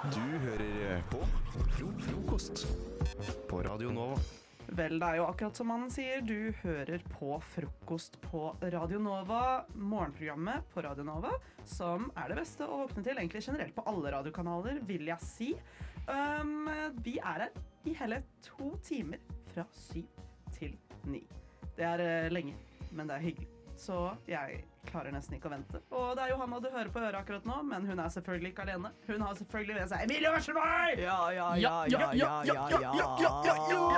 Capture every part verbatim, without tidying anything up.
Du hører på Fro Frokost på Radio Nova. Vel, det er jo akkurat som han sier, du hører på Frokost på Radio Nova, morgenprogrammet på Radio Nova, som er det beste å våkne til, egentlig generelt på alle radiokanaler, vil jeg si. Um, vi er her i hele to timer fra syv til ni. Det er uh, lenge, men det er hyggelig. Så jeg klarer nesten ikke å vente. Og det er Johanna du hører på øret akkurat nå, men hun er selvfølgelig ikke alene. Hun har selvfølgelig med seg Emilie Ørselberg! Ja, ja, ja, ja, ja, ja, ja, ja,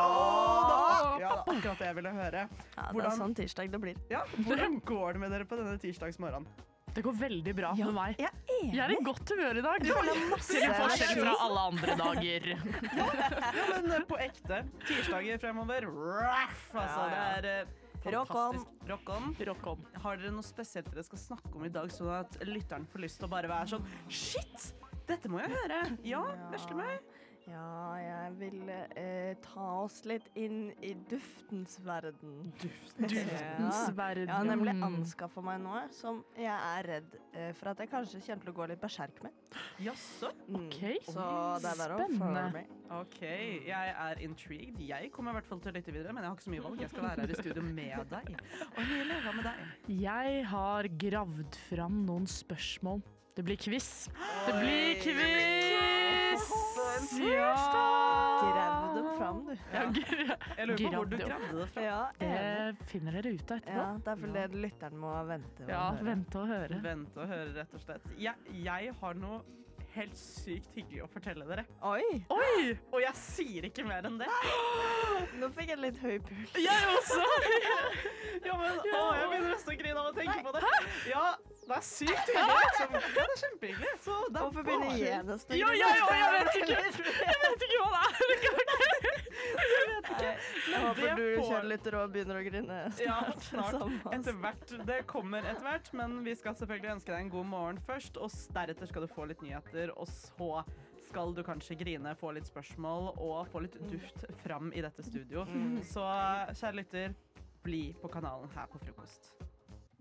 ja, akkurat det jeg ville høre. Ja, det er sånn tirsdag det blir. Ja, hvordan går det med dere på denne tirsdagsmorgenen? Det går veldig bra ja, med meg. Jeg er enig. Jeg er i godt humør i dag. Ja, masse til forskjell fra alle andre dager. Ja, men på ekte, tirsdager fremover, ruff, altså, det er fantastisk. Rock on. Rock on. Har dere noe spesielt dere skal snakke om i dag, sånn at lytteren får lyst til å bare være sånn, shit, dette må jeg høre. Ja, vesle meg. Ja, jeg vil eh, ta oss litt inn i duftens verden. Duftens Duftens verden. Jeg har nemlig anskaffet meg noe som jeg er redd eh, for at jeg kanskje kommer til å gå litt berserk med. Jaså? Mm. Ok. Så det er bare å Spennende. følge med. Ok, jeg er intrigued. Jeg kommer i hvert fall til å lytte videre, men jeg har ikke så mye valg. Jeg skal være her i studio med deg. Og Emilie, hva med deg? Jeg har gravd fram noen spørsmål. Det blir quiz. Det blir quiz! Ja! Grav dem fram, du. Ja. Jeg lurer på hvor du Gravde opp. gravde det fra. Ja, enig. Det finner dere ut av etterpå. Ja, det er for det lytteren må vente. Ja, vente og høre. Vent og høre, rett og slett. Jeg, jeg har noe helt sykt hyggelig å fortelle dere. Oi, Oi! Og jeg sier ikke mer enn det. nå fikk jeg litt høy puls. Jeg også! Ja, men å, jeg begynner nesten å grine av å tenke på det. Ja, det er sykt hyggelig. Liksom. Ja, det er kjempehyggelig. Så det er Hvorfor begynner bare- jeg nesten? Ja, jeg, jeg, jeg vet ikke. Jeg vet ikke hva det er. Jeg håper Det du får- kjærelytter og begynner å grine Ja, snart. snart. Sammen med oss. Etter hvert. Det kommer etter hvert, men vi skal selvfølgelig ønske deg en god morgen først, og deretter skal du få litt nyheter, og så skal du kanskje grine, få litt spørsmål og få litt duft fram i dette studio. Så kjære lytter, bli på kanalen her på Frokost.